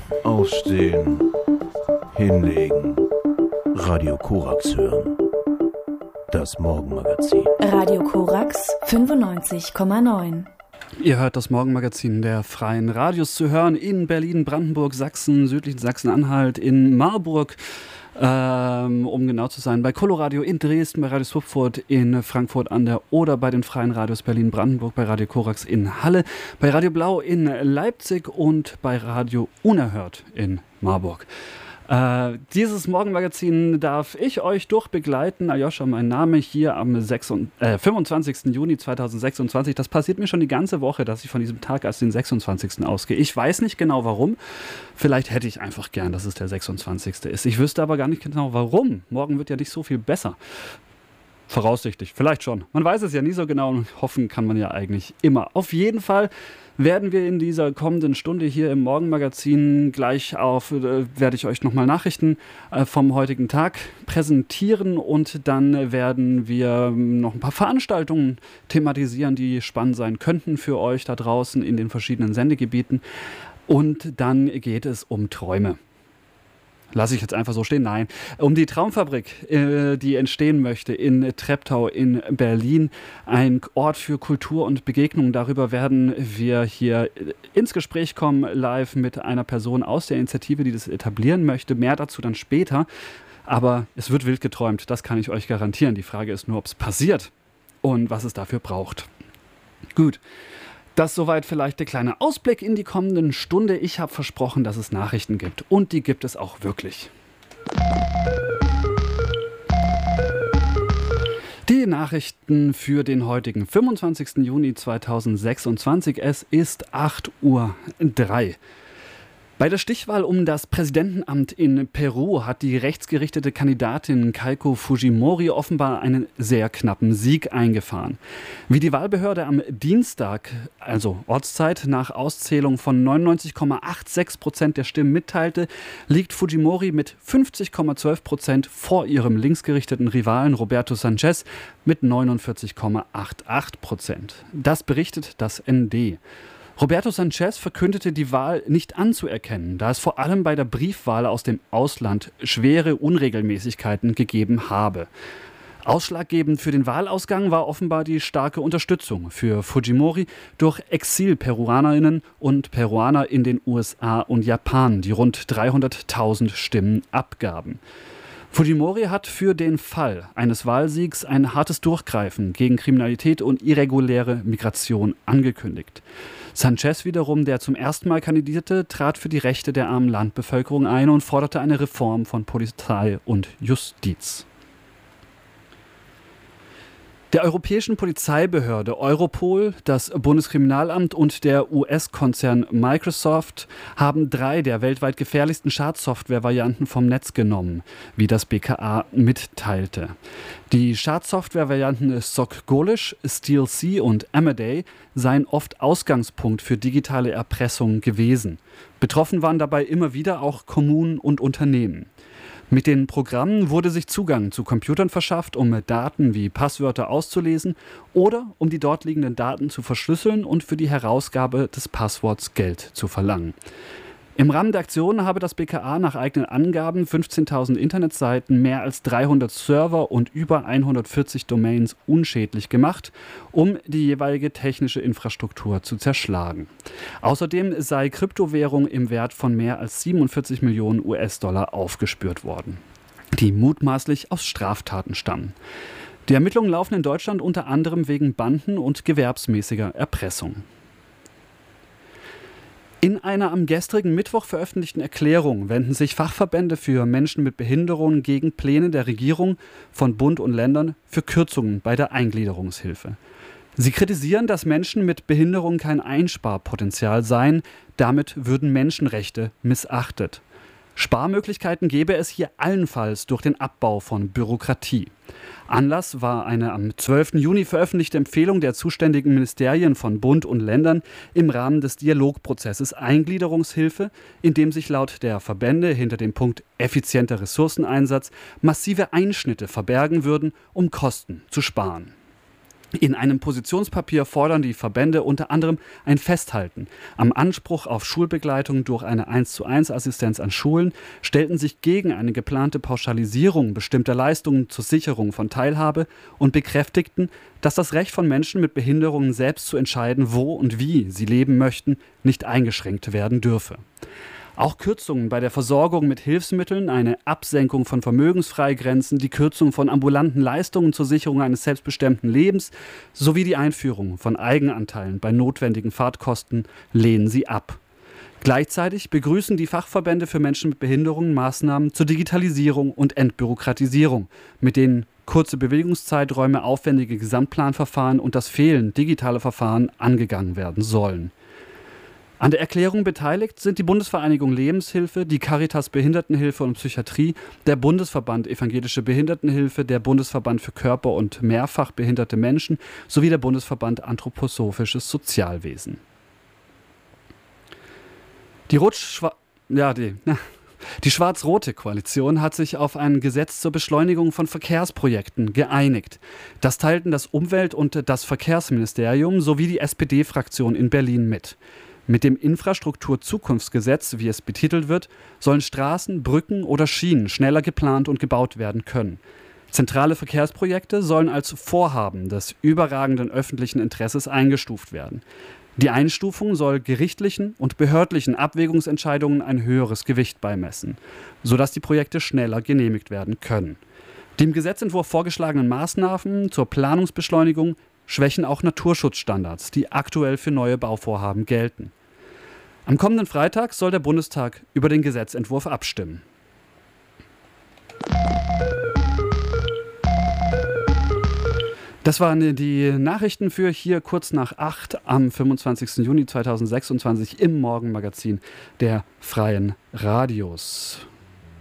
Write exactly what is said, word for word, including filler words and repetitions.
Aufstehen. Hinlegen. Radio Korax hören. Das Morgenmagazin. Radio Korax fünfundneunzig Komma neun. Ihr hört das Morgenmagazin der Freien Radios zu hören in Berlin, Brandenburg, Sachsen, südlichen Sachsen-Anhalt, in Marburg, ähm, um genau zu sein, bei Coloradio in Dresden, bei Radio Swupfurt in Frankfurt an der Oder, bei den Freien Radios Berlin-Brandenburg, bei Radio Korax in Halle, bei Radio Blau in Leipzig und bei Radio Unerhört in Marburg. Äh, dieses Morgenmagazin darf ich euch durchbegleiten. Aljoscha, mein Name, hier am fünfundzwanzigsten Juni zweitausendsechsundzwanzig. Das passiert mir schon die ganze Woche, dass ich von diesem Tag als den sechsundzwanzigsten ausgehe. Ich weiß nicht genau warum. Vielleicht hätte ich einfach gern, dass es der sechsundzwanzigste ist. Ich wüsste aber gar nicht genau warum. Morgen wird ja nicht so viel besser. Voraussichtlich, vielleicht schon. Man weiß es ja nie so genau und hoffen kann man ja eigentlich immer. Auf jeden Fall werden wir in dieser kommenden Stunde hier im Morgenmagazin gleich auf, äh, werde ich euch nochmal Nachrichten äh, vom heutigen Tag präsentieren und dann werden wir noch ein paar Veranstaltungen thematisieren, die spannend sein könnten für euch da draußen in den verschiedenen Sendegebieten. Und dann geht es um Träume. Lasse ich jetzt einfach so stehen? Nein. Um die Traumfabrik, äh, die entstehen möchte in Treptow in Berlin. Ein Ort für Kultur und Begegnung. Darüber werden wir hier ins Gespräch kommen, live mit einer Person aus der Initiative, die das etablieren möchte. Mehr dazu dann später. Aber es wird wild geträumt, das kann ich euch garantieren. Die Frage ist nur, ob es passiert und was es dafür braucht. Gut. Das soweit vielleicht der kleine Ausblick in die kommenden Stunde. Ich habe versprochen, dass es Nachrichten gibt. Und die gibt es auch wirklich. Die Nachrichten für den heutigen fünfundzwanzigsten Juni zweitausendsechsundzwanzig. Es ist acht Uhr drei. Bei der Stichwahl um das Präsidentenamt in Peru hat die rechtsgerichtete Kandidatin Keiko Fujimori offenbar einen sehr knappen Sieg eingefahren. Wie die Wahlbehörde am Dienstag, also Ortszeit, nach Auszählung von neunundneunzig Komma sechsundachtzig Prozent der Stimmen mitteilte, liegt Fujimori mit fünfzig Komma zwölf Prozent vor ihrem linksgerichteten Rivalen Roberto Sanchez mit neunundvierzig Komma achtundachtzig Prozent. Das berichtet das N D. Roberto Sanchez verkündete, die Wahl nicht anzuerkennen, da es vor allem bei der Briefwahl aus dem Ausland schwere Unregelmäßigkeiten gegeben habe. Ausschlaggebend für den Wahlausgang war offenbar die starke Unterstützung für Fujimori durch Exil-Peruanerinnen und Peruaner in den U S A und Japan, die rund dreihunderttausend Stimmen abgaben. Fujimori hat für den Fall eines Wahlsiegs ein hartes Durchgreifen gegen Kriminalität und irreguläre Migration angekündigt. Sanchez wiederum, der zum ersten Mal kandidierte, trat für die Rechte der armen Landbevölkerung ein und forderte eine Reform von Polizei und Justiz. Der europäischen Polizeibehörde Europol, das Bundeskriminalamt und der U S-Konzern Microsoft haben drei der weltweit gefährlichsten Schadsoftware-Varianten vom Netz genommen, wie das B K A mitteilte. Die Schadsoftware-Varianten Sock-Golish, Steal-C und Amaday seien oft Ausgangspunkt für digitale Erpressung gewesen. Betroffen waren dabei immer wieder auch Kommunen und Unternehmen. Mit den Programmen wurde sich Zugang zu Computern verschafft, um Daten wie Passwörter auszulesen oder um die dort liegenden Daten zu verschlüsseln und für die Herausgabe des Passworts Geld zu verlangen. Im Rahmen der Aktion habe das B K A nach eigenen Angaben fünfzehntausend Internetseiten, mehr als dreihundert Server und über hundertvierzig Domains unschädlich gemacht, um die jeweilige technische Infrastruktur zu zerschlagen. Außerdem sei Kryptowährung im Wert von mehr als siebenundvierzig Millionen U S-Dollar aufgespürt worden, die mutmaßlich aus Straftaten stammen. Die Ermittlungen laufen in Deutschland unter anderem wegen Banden- und gewerbsmäßiger Erpressung. In einer am gestrigen Mittwoch veröffentlichten Erklärung wenden sich Fachverbände für Menschen mit Behinderungen gegen Pläne der Regierung von Bund und Ländern für Kürzungen bei der Eingliederungshilfe. Sie kritisieren, dass Menschen mit Behinderung kein Einsparpotenzial seien, damit würden Menschenrechte missachtet. Sparmöglichkeiten gäbe es hier allenfalls durch den Abbau von Bürokratie. Anlass war eine am zwölften Juni veröffentlichte Empfehlung der zuständigen Ministerien von Bund und Ländern im Rahmen des Dialogprozesses Eingliederungshilfe, in dem sich laut der Verbände hinter dem Punkt effizienter Ressourceneinsatz massive Einschnitte verbergen würden, um Kosten zu sparen. In einem Positionspapier fordern die Verbände unter anderem ein Festhalten am Anspruch auf Schulbegleitung durch eine eins zu eins Assistenz an Schulen, stellten sich gegen eine geplante Pauschalisierung bestimmter Leistungen zur Sicherung von Teilhabe und bekräftigten, dass das Recht von Menschen mit Behinderungen selbst zu entscheiden, wo und wie sie leben möchten, nicht eingeschränkt werden dürfe. Auch Kürzungen bei der Versorgung mit Hilfsmitteln, eine Absenkung von Vermögensfreigrenzen, die Kürzung von ambulanten Leistungen zur Sicherung eines selbstbestimmten Lebens sowie die Einführung von Eigenanteilen bei notwendigen Fahrtkosten lehnen sie ab. Gleichzeitig begrüßen die Fachverbände für Menschen mit Behinderungen Maßnahmen zur Digitalisierung und Entbürokratisierung, mit denen kurze Bewegungszeiträume, aufwendige Gesamtplanverfahren und das Fehlen digitaler Verfahren angegangen werden sollen. An der Erklärung beteiligt sind die Bundesvereinigung Lebenshilfe, die Caritas Behindertenhilfe und Psychiatrie, der Bundesverband Evangelische Behindertenhilfe, der Bundesverband für Körper- und mehrfach behinderte Menschen sowie der Bundesverband Anthroposophisches Sozialwesen. Die Rot-Schwa- ja, die, na, die schwarz-rote Koalition hat sich auf ein Gesetz zur Beschleunigung von Verkehrsprojekten geeinigt. Das teilten das Umwelt- und das Verkehrsministerium sowie die S P D-Fraktion in Berlin mit. Mit dem Infrastrukturzukunftsgesetz, wie es betitelt wird, sollen Straßen, Brücken oder Schienen schneller geplant und gebaut werden können. Zentrale Verkehrsprojekte sollen als Vorhaben des überragenden öffentlichen Interesses eingestuft werden. Die Einstufung soll gerichtlichen und behördlichen Abwägungsentscheidungen ein höheres Gewicht beimessen, sodass die Projekte schneller genehmigt werden können. Die im Gesetzentwurf vorgeschlagenen Maßnahmen zur Planungsbeschleunigung schwächen auch Naturschutzstandards, die aktuell für neue Bauvorhaben gelten. Am kommenden Freitag soll der Bundestag über den Gesetzentwurf abstimmen. Das waren die Nachrichten für hier kurz nach acht am fünfundzwanzigsten Juni zweitausendsechsundzwanzig im Morgenmagazin der Freien Radios.